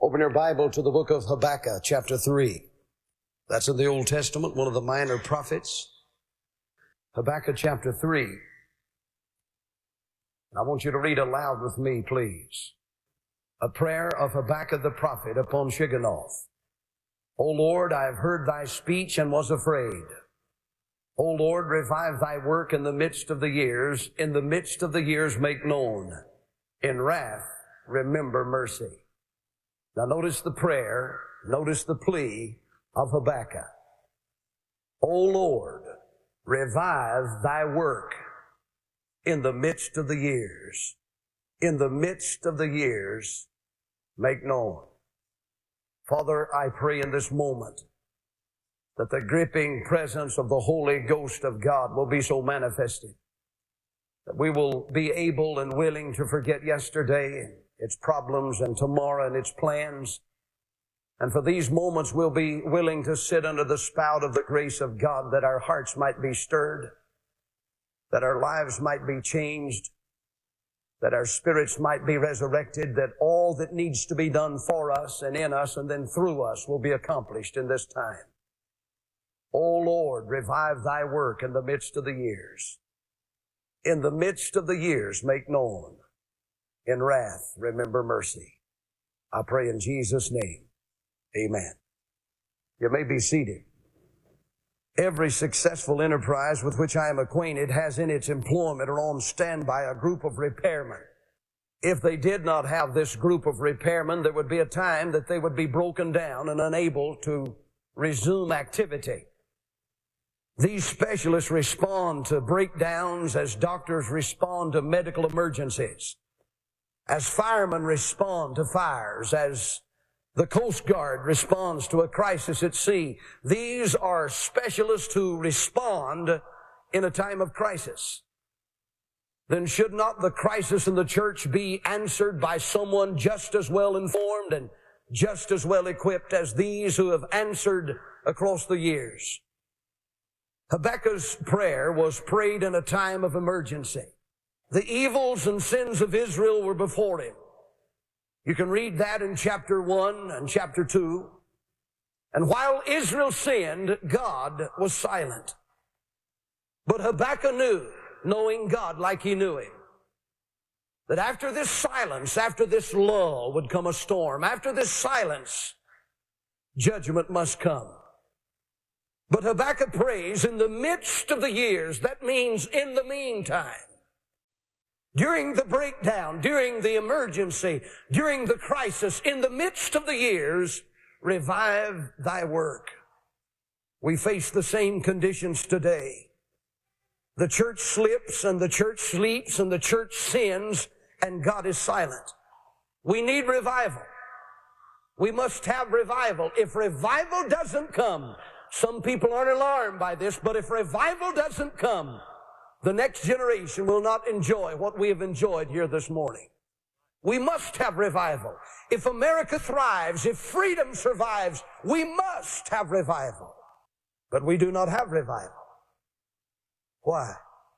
Open your Bible to the book of Habakkuk, chapter 3. That's in the Old Testament, one of the minor prophets. Habakkuk chapter 3. And I want you to read aloud with me, please. A prayer of Habakkuk the prophet upon Shigionoth. O Lord, I have heard thy speech and was afraid. O Lord, revive thy work in the midst of the years. In the midst of the years make known. In wrath, remember mercy. Now notice the prayer, notice the plea of Habakkuk. O Lord, revive thy work in the midst of the years. In the midst of the years, make known. Father, I pray in this moment that the gripping presence of the Holy Ghost of God will be so manifested that we will be able and willing to forget yesterday and its problems and tomorrow and its plans. And for these moments we'll be willing to sit under the spout of the grace of God, that our hearts might be stirred, that our lives might be changed, that our spirits might be resurrected, that all that needs to be done for us and in us and then through us will be accomplished in this time. O Lord, revive thy work in the midst of the years. In the midst of the years make known. In wrath, remember mercy. I pray in Jesus' name. Amen. You may be seated. Every successful enterprise with which I am acquainted has in its employment or on standby a group of repairmen. If they did not have this group of repairmen, there would be a time that they would be broken down and unable to resume activity. These specialists respond to breakdowns as doctors respond to medical emergencies, as firemen respond to fires, as the Coast Guard responds to a crisis at sea. These are specialists who respond in a time of crisis. Then should not the crisis in the church be answered by someone just as well informed and just as well equipped as these who have answered across the years? Habakkuk's prayer was prayed in a time of emergency. The evils and sins of Israel were before him. You can read that in chapter 1 and chapter 2. And while Israel sinned, God was silent. But Habakkuk knew, knowing God like he knew him, that after this silence, after this lull would come a storm. After this silence, judgment must come. But Habakkuk prays in the midst of the years. That means in the meantime. During the breakdown, during the emergency, during the crisis, in the midst of the years, revive thy work. We face the same conditions today. The church slips and the church sleeps and the church sins and God is silent. We need revival. We must have revival. If revival doesn't come, some people aren't alarmed by this, but if revival doesn't come, the next generation will not enjoy what we have enjoyed here this morning. We must have revival. If America thrives, if freedom survives, we must have revival. But we do not have revival. Why?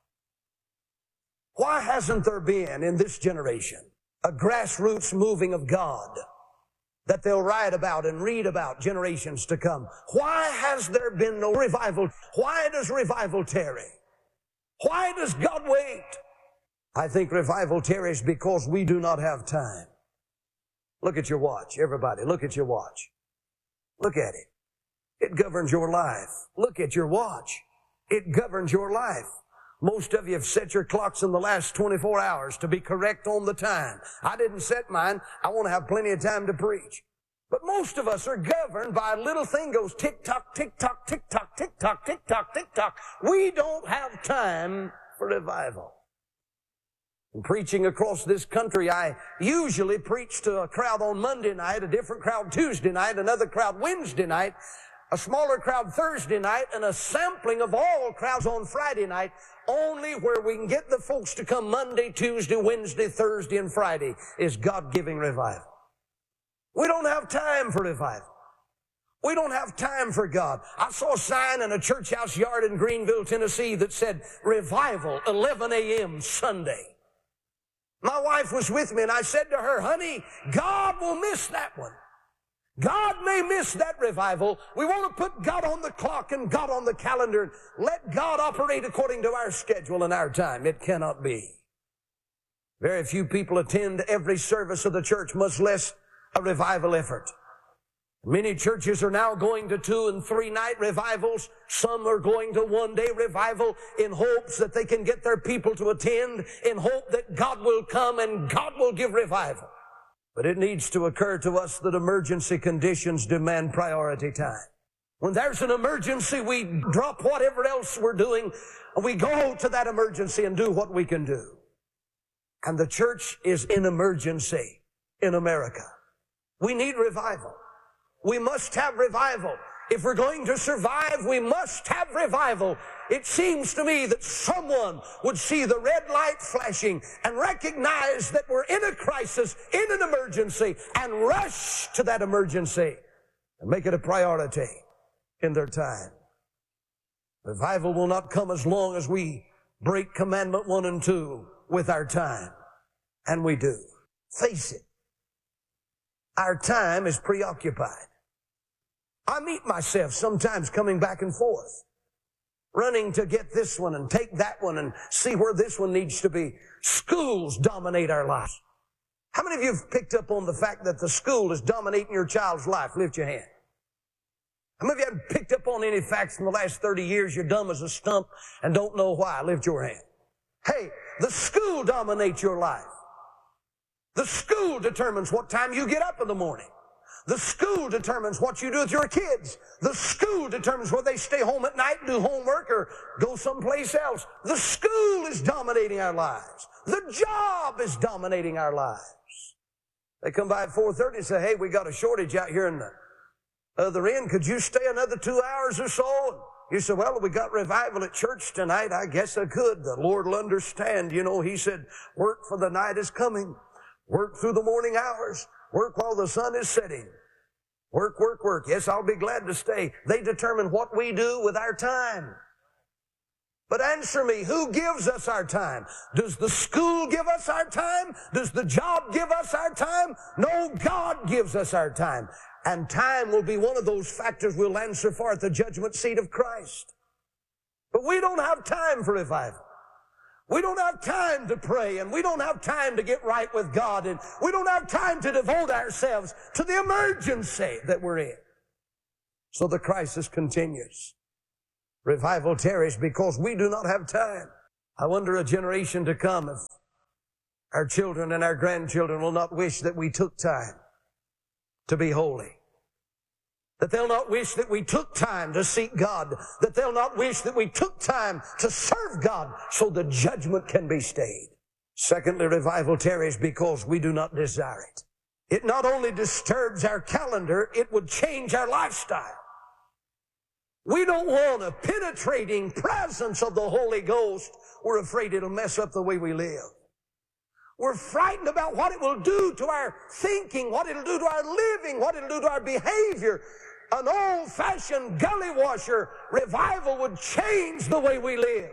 Why hasn't there been in this generation a grassroots moving of God that they'll write about and read about generations to come? Why has there been no revival? Why does revival tarry? Why does God wait? I think revival tarries because we do not have time. Look at your watch, everybody. Look at your watch. Look at it. It governs your life. Look at your watch. It governs your life. Most of you have set your clocks in the last 24 hours to be correct on the time. I didn't set mine. I want to have plenty of time to preach. But most of us are governed by a little thing goes tick-tock, tick-tock, tick-tock, tick-tock, tick-tock, tick-tock. We don't have time for revival. In preaching across this country, I usually preach to a crowd on Monday night, a different crowd Tuesday night, another crowd Wednesday night, a smaller crowd Thursday night, and a sampling of all crowds on Friday night, only where we can get the folks to come Monday, Tuesday, Wednesday, Thursday, and Friday is God-giving revival. We don't have time for revival. We don't have time for God. I saw a sign in a church house yard in Greenville, Tennessee that said, revival, 11 a.m. Sunday. My wife was with me and I said to her, honey, God will miss that one. God may miss that revival. We want to put God on the clock and God on the calendar and let God operate according to our schedule and our time. It cannot be. Very few people attend every service of the church, much less a revival effort. Many churches are now going to 2- and 3-night revivals. Some are going to one-day revival in hopes that they can get their people to attend, in hope that God will come and God will give revival. But it needs to occur to us that emergency conditions demand priority time. When there's an emergency, we drop whatever else we're doing, and we go to that emergency and do what we can do. And the church is in emergency in America. We need revival. We must have revival. If we're going to survive, we must have revival. It seems to me that someone would see the red light flashing and recognize that we're in a crisis, in an emergency, and rush to that emergency and make it a priority in their time. Revival will not come as long as we break commandment 1 and 2 with our time. And we do. Face it. Our time is preoccupied. I meet myself sometimes coming back and forth, running to get this one and take that one and see where this one needs to be. Schools dominate our lives. How many of you have picked up on the fact that the school is dominating your child's life? Lift your hand. How many of you have picked up on any facts in the last 30 years you're dumb as a stump and don't know why? Lift your hand. Hey, the school dominates your life. The school determines what time you get up in the morning. The school determines what you do with your kids. The school determines whether they stay home at night and do homework or go someplace else. The school is dominating our lives. The job is dominating our lives. They come by at 4:30 and say, hey, we got a shortage out here in the other end. Could you stay another 2 hours or so? And you say, well, we got revival at church tonight. I guess I could. The Lord will understand. You know, He said, work for the night is coming. Work through the morning hours. Work while the sun is setting. Work, work, work. Yes, I'll be glad to stay. They determine what we do with our time. But answer me, who gives us our time? Does the school give us our time? Does the job give us our time? No, God gives us our time. And time will be one of those factors we'll answer for at the judgment seat of Christ. But we don't have time for revival. We don't have time to pray, and we don't have time to get right with God, and we don't have time to devote ourselves to the emergency that we're in. So the crisis continues. Revival tarries because we do not have time. I wonder a generation to come if our children and our grandchildren will not wish that we took time to be holy. That they'll not wish that we took time to seek God. That they'll not wish that we took time to serve God so the judgment can be stayed. Secondly, revival tarries because we do not desire it. It not only disturbs our calendar, it would change our lifestyle. We don't want a penetrating presence of the Holy Ghost. We're afraid it'll mess up the way we live. We're frightened about what it will do to our thinking, what it'll do to our living, what it'll do to our behavior. An old-fashioned gully washer revival would change the way we live.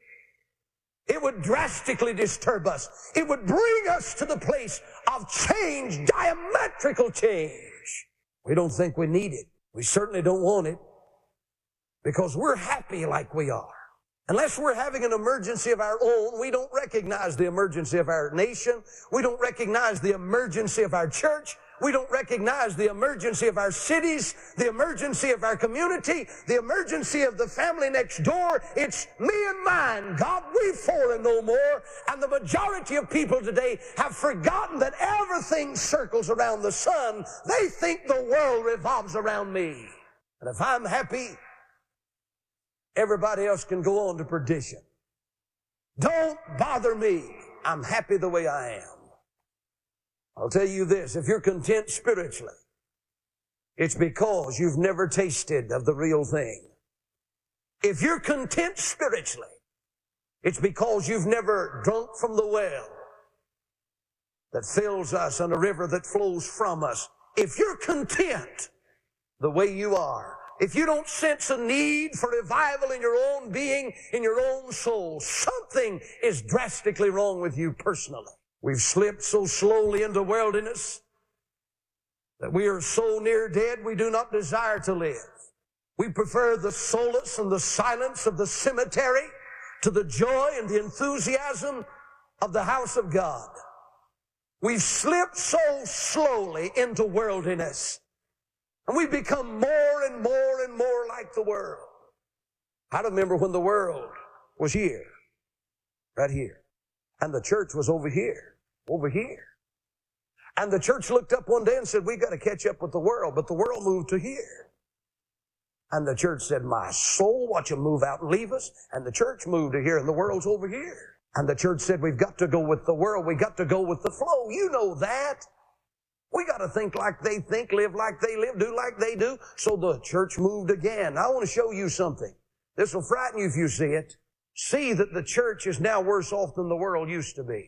It would drastically disturb us. It would bring us to the place of change, diametrical change. We don't think we need it. We certainly don't want it because we're happy like we are. Unless we're having an emergency of our own, we don't recognize the emergency of our nation. We don't recognize the emergency of our church. We don't recognize the emergency of our cities, the emergency of our community, the emergency of the family next door. It's me and mine. God, we four and no more. And the majority of people today have forgotten that everything circles around the sun. They think the world revolves around me. And if I'm happy, everybody else can go on to perdition. Don't bother me. I'm happy the way I am. I'll tell you this, if you're content spiritually, it's because you've never tasted of the real thing. If you're content spiritually, it's because you've never drunk from the well that fills us and a river that flows from us. If you're content the way you are, if you don't sense a need for revival in your own being, in your own soul, something is drastically wrong with you personally. We've slipped so slowly into worldliness that we are so near dead we do not desire to live. We prefer the solace and the silence of the cemetery to the joy and the enthusiasm of the house of God. We've slipped so slowly into worldliness, and we've become more and more and more like the world. I remember when the world was here, right here, and the church was over here, over here. And the church looked up one day and said, we've got to catch up with the world, but the world moved to here. And the church said, my soul, watch them move out and leave us. And the church moved to here, and the world's over here. And the church said, we've got to go with the world. We've got to go with the flow. You know that. We got to think like they think, live like they live, do like they do. So the church moved again. I want to show you something. This will frighten you if you see it. See that the church is now worse off than the world used to be.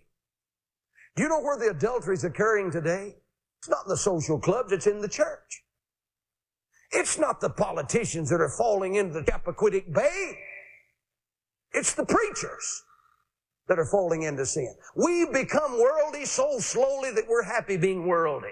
Do you know where the adultery is occurring today? It's not in the social clubs, it's in the church. It's not the politicians that are falling into the Chappaquiddick Bay. It's the preachers that are falling into sin. We've become worldly so slowly that we're happy being worldly.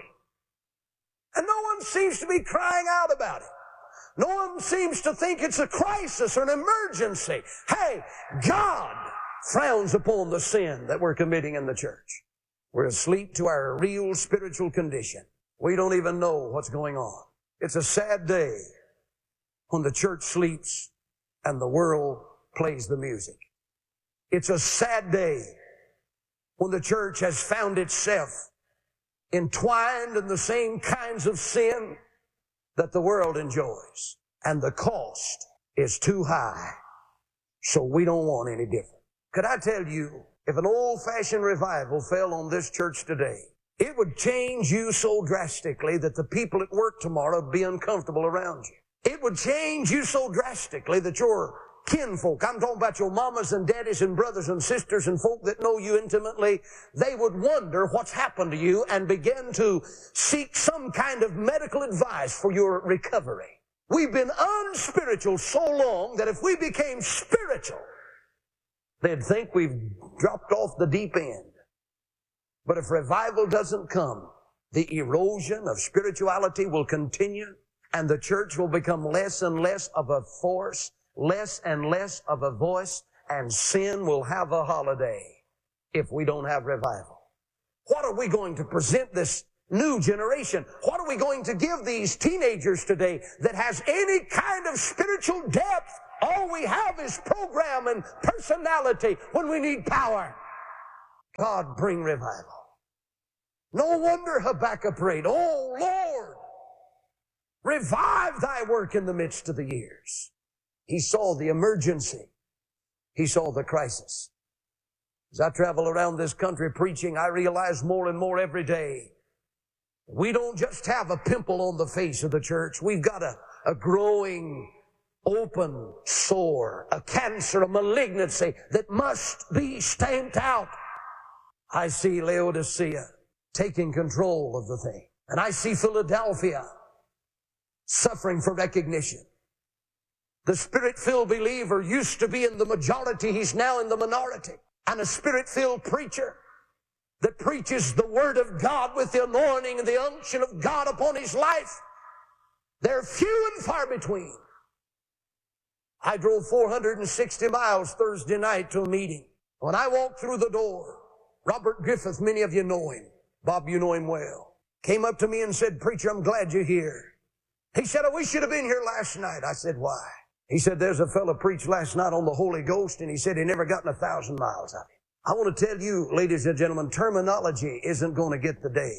And no one seems to be crying out about it. No one seems to think it's a crisis or an emergency. Hey, God frowns upon the sin that we're committing in the church. We're asleep to our real spiritual condition. We don't even know what's going on. It's a sad day when the church sleeps and the world plays the music. It's a sad day when the church has found itself entwined in the same kinds of sin that the world enjoys. And the cost is too high, so we don't want any different. Could I tell you, if an old-fashioned revival fell on this church today, it would change you so drastically that the people at work tomorrow would be uncomfortable around you. It would change you so drastically that your kinfolk, I'm talking about your mamas and daddies and brothers and sisters and folk that know you intimately, they would wonder what's happened to you and begin to seek some kind of medical advice for your recovery. We've been unspiritual so long that if we became spiritual, they'd think we've dropped off the deep end. But if revival doesn't come, the erosion of spirituality will continue, and the church will become less and less of a force, less and less of a voice, and sin will have a holiday if we don't have revival. What are we going to present this new generation? What are we going to give these teenagers today that has any kind of spiritual depth? All we have is program and personality when we need power. God, bring revival. No wonder Habakkuk prayed, oh Lord, revive thy work in the midst of the years. He saw the emergency. He saw the crisis. As I travel around this country preaching, I realize more and more every day, we don't just have a pimple on the face of the church. We've got a growing, open sore, a cancer, a malignancy that must be stamped out. I see Laodicea taking control of the thing. And I see Philadelphia suffering for recognition. The Spirit-filled believer used to be in the majority. He's now in the minority. And a Spirit-filled preacher that preaches the Word of God with the anointing and the unction of God upon his life, they're few and far between. I drove 460 miles Thursday night to a meeting. When I walked through the door, Robert Griffith, many of you know him. Bob, you know him well. Came up to me and said, preacher, I'm glad you're here. He said, I wish you'd have been here last night. I said, why? He said, there's a fellow preached last night on the Holy Ghost, and he said he never gotten 1,000 miles of it. I want to tell you, ladies and gentlemen, terminology isn't going to get the day.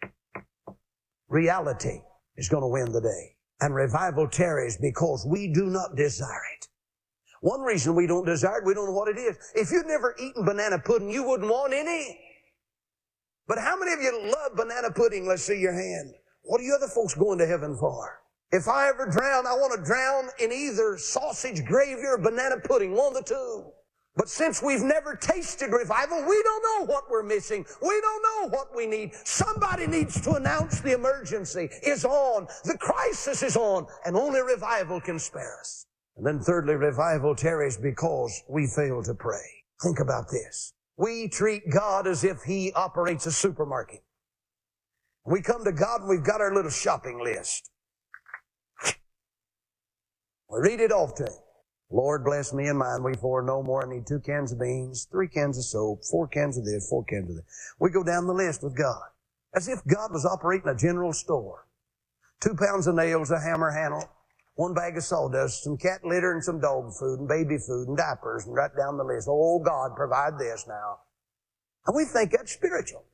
Reality is going to win the day. And revival tarries because we do not desire it. One reason we don't desire it, we don't know what it is. If you'd never eaten banana pudding, you wouldn't want any. But how many of you love banana pudding? Let's see your hand. What are you other folks going to heaven for? If I ever drown, I want to drown in either sausage gravy or banana pudding, one of the two. But since we've never tasted revival, we don't know what we're missing. We don't know what we need. Somebody needs to announce the emergency is on. The crisis is on. And only revival can spare us. And then thirdly, revival tarries because we fail to pray. Think about this. We treat God as if He operates a supermarket. We come to God and we've got our little shopping list. We read it off to Him. Lord, bless me and mine. We four no more. I need 2 cans of beans, 3 cans of soap, 4 cans of this, 4 cans of that. We go down the list with God. As if God was operating a general store. 2 pounds of nails, a hammer handle, 1 bag of sawdust, some cat litter and some dog food and baby food and diapers, and right down the list. Oh, God, provide this now. And we think that's spiritual.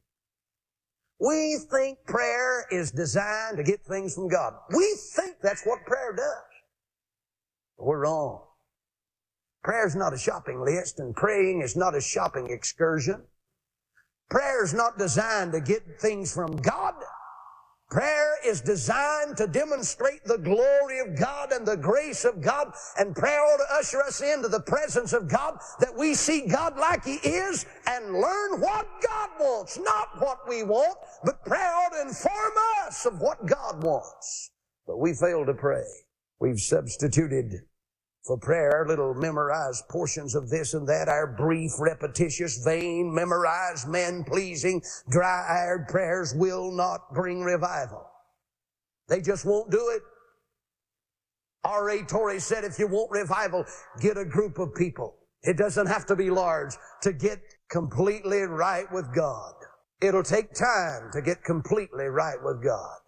We think prayer is designed to get things from God. We think that's what prayer does. But we're wrong. Prayer is not a shopping list, and praying is not a shopping excursion. Prayer is not designed to get things from God. Prayer is designed to demonstrate the glory of God and the grace of God, and prayer ought to usher us into the presence of God, that we see God like He is and learn what God wants, not what we want, but prayer ought to inform us of what God wants. But we fail to pray. We've substituted for prayer our little memorized portions of this and that, our brief, repetitious, vain, memorized, man-pleasing, dry-eyed prayers will not bring revival. They just won't do it. R.A. Torrey said, if you want revival, get a group of people. It doesn't have to be large to get completely right with God. It'll take time to get completely right with God.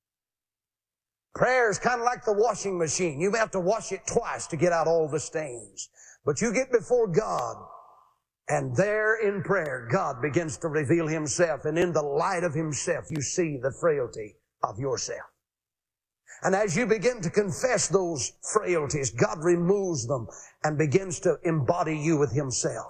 Prayer is kind of like the washing machine. You have to wash it twice to get out all the stains. But you get before God, and there in prayer, God begins to reveal Himself, and in the light of Himself, you see the frailty of yourself. And as you begin to confess those frailties, God removes them and begins to embody you with Himself.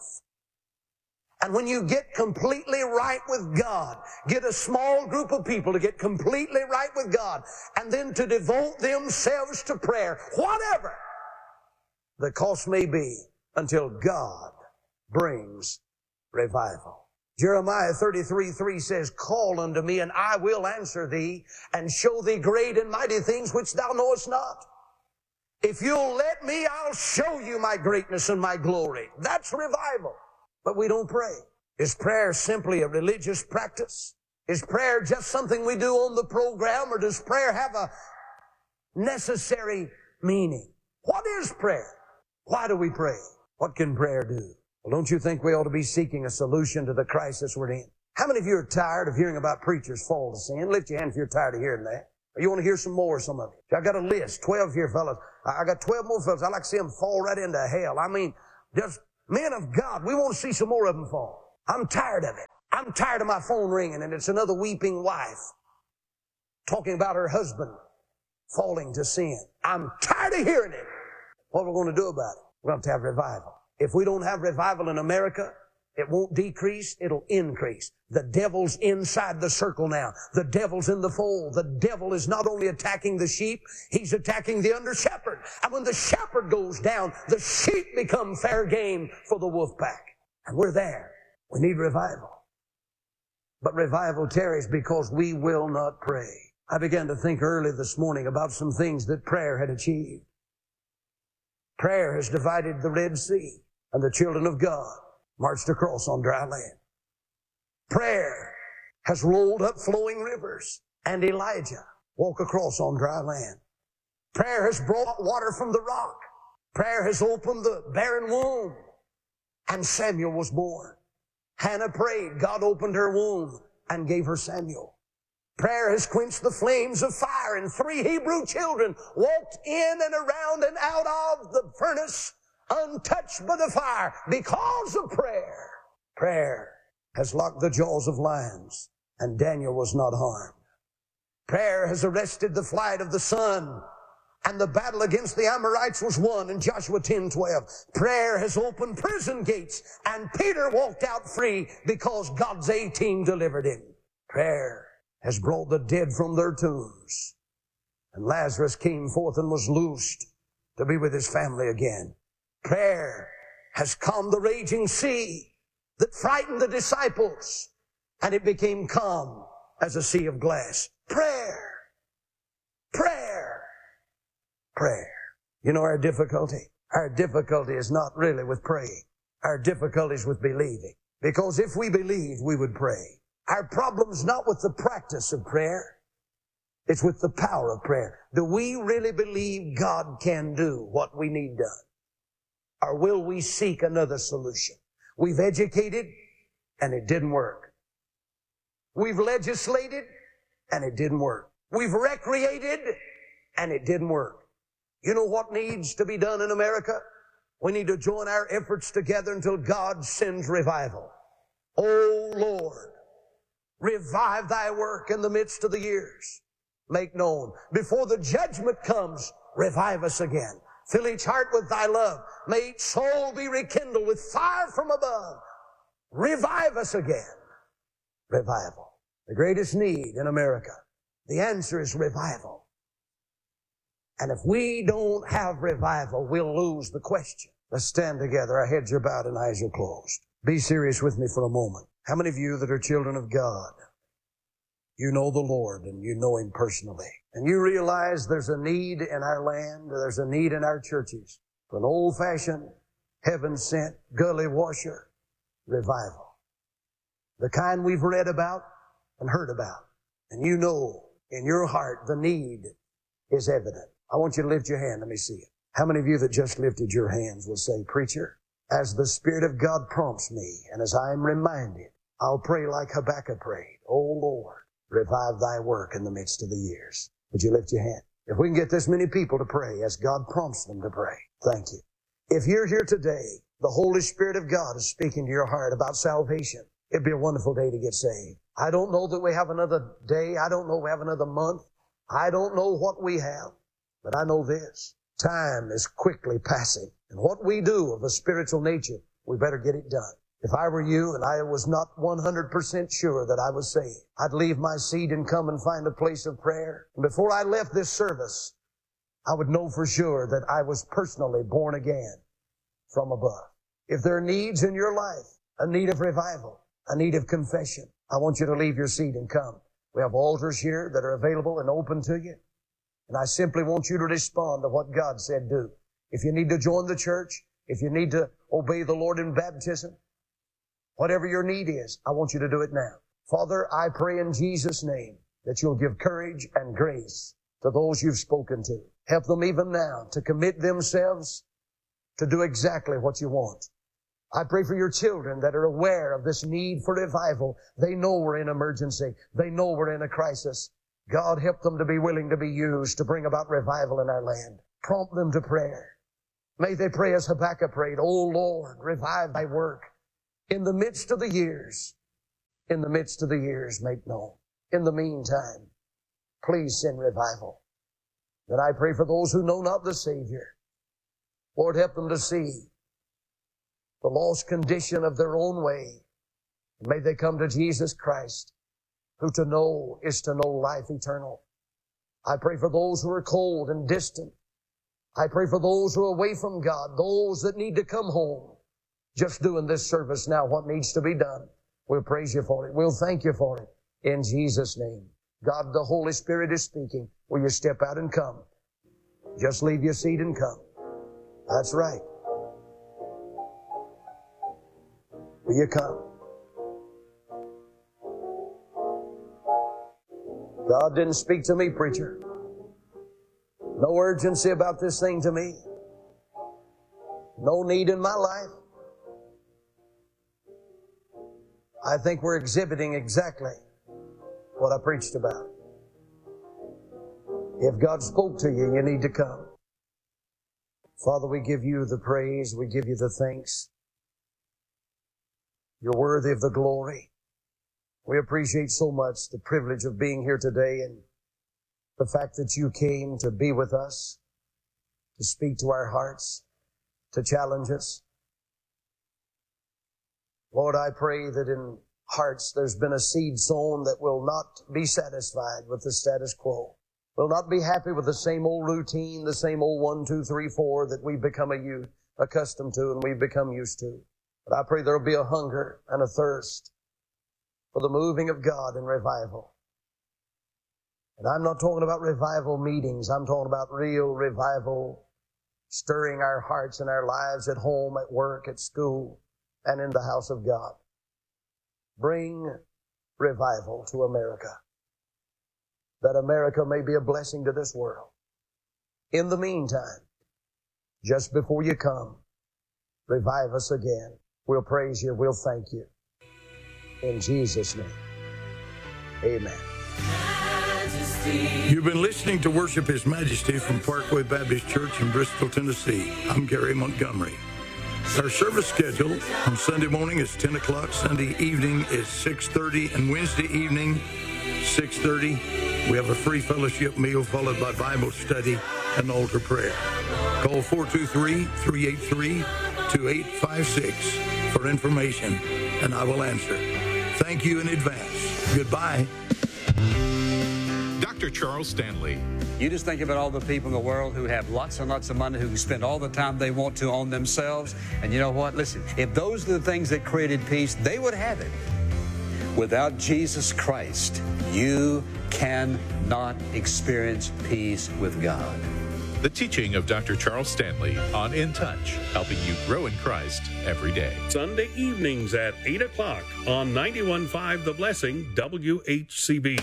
And when you get completely right with God, get a small group of people to get completely right with God, and then to devote themselves to prayer, whatever the cost may be, until God brings revival. Jeremiah 33:3 says, call unto me, and I will answer thee, and show thee great and mighty things which thou knowest not. If you'll let me, I'll show you my greatness and my glory. That's revival. But we don't pray. Is prayer simply a religious practice? Is prayer just something we do on the program, or does prayer have a necessary meaning? What is prayer? Why do we pray? What can prayer do? Well, don't you think we ought to be seeking a solution to the crisis we're in? How many of you are tired of hearing about preachers fall to sin? Lift your hand if you're tired of hearing that. Or you want to hear some more, some of you. I got a list, 12 here, fellas. I got 12 more fellas. I like to see them fall right into hell. I mean, just men of God, we want to see some more of them fall. I'm tired of it. I'm tired of my phone ringing and it's another weeping wife talking about her husband falling to sin. I'm tired of hearing it. What are we going to do about it? We're going to have revival. If we don't have revival in America, it won't decrease, it'll increase. The devil's inside the circle now. The devil's in the fold. The devil is not only attacking the sheep, he's attacking the under shepherd. And when the shepherd goes down, the sheep become fair game for the wolf pack. And we're there. We need revival. But revival tarries because we will not pray. I began to think early this morning about some things that prayer had achieved. Prayer has divided the Red Sea, and the children of God marched across on dry land. Prayer has rolled up flowing rivers, and Elijah walked across on dry land. Prayer has brought water from the rock. Prayer has opened the barren womb, and Samuel was born. Hannah prayed. God opened her womb and gave her Samuel. Prayer has quenched the flames of fire, and 3 Hebrew children walked in and around and out of the furnace untouched by the fire because of prayer. Prayer has locked the jaws of lions, and Daniel was not harmed. Prayer has arrested the flight of the sun, and the battle against the Amorites was won in Joshua 10:12. Prayer has opened prison gates, and Peter walked out free because God's A-team delivered him. Prayer has brought the dead from their tombs, and Lazarus came forth and was loosed to be with his family again. Prayer has calmed the raging sea that frightened the disciples, and it became calm as a sea of glass. Prayer. Prayer. Prayer. You know our difficulty? Our difficulty is not really with praying. Our difficulty is with believing. Because if we believed, we would pray. Our problem's not with the practice of prayer. It's with the power of prayer. Do we really believe God can do what we need done? Or will we seek another solution? We've educated and it didn't work. We've legislated and it didn't work. We've recreated and it didn't work. You know what needs to be done in America? We need to join our efforts together until God sends revival. Oh Lord, revive thy work in the midst of the years. Make known. Before the judgment comes, revive us again. Fill each heart with thy love. May each soul be rekindled with fire from above. Revive us again. Revival. The greatest need in America. The answer is revival. And if we don't have revival, we'll lose the question. Let's stand together. Our heads are bowed and eyes are closed. Be serious with me for a moment. How many of you that are children of God, you know the Lord and you know Him personally, and you realize there's a need in our land, there's a need in our churches for an old-fashioned, heaven-sent, gully washer revival? The kind we've read about and heard about. And you know in your heart the need is evident. I want you to lift your hand. Let me see it. How many of you that just lifted your hands will say, Preacher, as the Spirit of God prompts me and as I am reminded, I'll pray like Habakkuk prayed. Oh Lord, revive thy work in the midst of the years. Would you lift your hand? If we can get this many people to pray as God prompts them to pray, thank you. If you're here today, the Holy Spirit of God is speaking to your heart about salvation. It'd be a wonderful day to get saved. I don't know that we have another day. I don't know we have another month. I don't know what we have. But I know this. Time is quickly passing. And what we do of a spiritual nature, we better get it done. If I were you and I was not 100% sure that I was saved, I'd leave my seat and come and find a place of prayer. And before I left this service, I would know for sure that I was personally born again from above. If there are needs in your life, a need of revival, a need of confession, I want you to leave your seat and come. We have altars here that are available and open to you. And I simply want you to respond to what God said do. If you need to join the church, if you need to obey the Lord in baptism, whatever your need is, I want you to do it now. Father, I pray in Jesus' name that you'll give courage and grace to those you've spoken to. Help them even now to commit themselves to do exactly what you want. I pray for your children that are aware of this need for revival. They know we're in emergency. They know we're in a crisis. God, help them to be willing to be used to bring about revival in our land. Prompt them to prayer. May they pray as Habakkuk prayed, O Lord, revive thy work. In the midst of the years, make known. In the meantime, please send revival. Then I pray for those who know not the Savior. Lord, help them to see the lost condition of their own way. May they come to Jesus Christ, who to know is to know life eternal. I pray for those who are cold and distant. I pray for those who are away from God, those that need to come home. Just doing this service now, what needs to be done. We'll praise you for it. We'll thank you for it. In Jesus' name. God, the Holy Spirit is speaking. Will you step out and come? Just leave your seat and come. That's right. Will you come? God didn't speak to me, preacher. No urgency about this thing to me. No need in my life. I think we're exhibiting exactly what I preached about. If God spoke to you, you need to come. Father, we give you the praise. We give you the thanks. You're worthy of the glory. We appreciate so much the privilege of being here today and the fact that you came to be with us, to speak to our hearts, to challenge us. Lord, I pray that in hearts there's been a seed sown that will not be satisfied with the status quo, will not be happy with the same old routine, the same old 1, 2, 3, 4 that we've become accustomed to and we've become used to. But I pray there'll be a hunger and a thirst for the moving of God in revival. And I'm not talking about revival meetings. I'm talking about real revival stirring our hearts and our lives at home, at work, at school, and in the house of God. Bring revival to America, that America may be a blessing to this world. In the meantime, just before you come, revive us again. We'll praise you. We'll thank you. In Jesus' name, amen. You've been listening to Worship His Majesty from Parkway Baptist Church in Bristol, Tennessee. I'm Gary Montgomery. Our service schedule on Sunday morning is 10 o'clock, Sunday evening is 6:30, and Wednesday evening, 6:30. We have a free fellowship meal followed by Bible study and altar prayer. Call 423-383-2856 for information, and I will answer. Thank you in advance. Goodbye. Dr. Charles Stanley. You just think about all the people in the world who have lots and lots of money, who can spend all the time they want to on themselves. And you know what? Listen, if those are the things that created peace, they would have it. Without Jesus Christ, you cannot experience peace with God. The teaching of Dr. Charles Stanley on In Touch, helping you grow in Christ every day. Sunday evenings at 8 o'clock on 91.5 The Blessing, WHCB.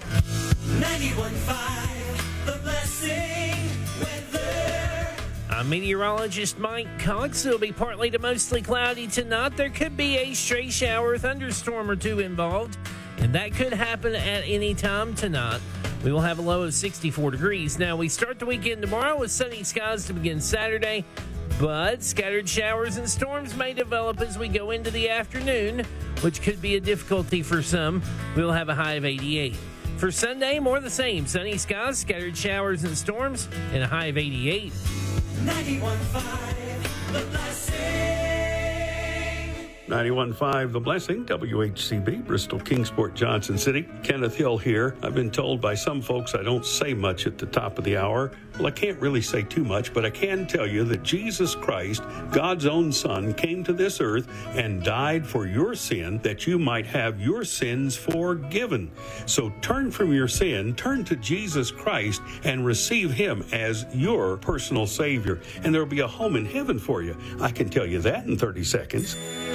91.5 The Blessing weather. I'm meteorologist Mike Cox. It'll be partly to mostly cloudy tonight. There could be a stray shower, thunderstorm or two involved, and that could happen at any time tonight. We will have a low of 64 degrees. Now, we start the weekend tomorrow with sunny skies to begin Saturday, but scattered showers and storms may develop as we go into the afternoon, which could be a difficulty for some. We'll have a high of 88. For Sunday, more of the same. Sunny skies, scattered showers and storms, and a high of 88. 91.5 The Blessing. 91.5 The Blessing, WHCB, Bristol, Kingsport, Johnson City. Kenneth Hill here. I've been told by some folks I don't say much at the top of the hour. Well, I can't really say too much, but I can tell you that Jesus Christ, God's own Son, came to this earth and died for your sin that you might have your sins forgiven. So turn from your sin, turn to Jesus Christ, and receive Him as your personal Savior. And there will be a home in heaven for you. I can tell you that in 30 seconds.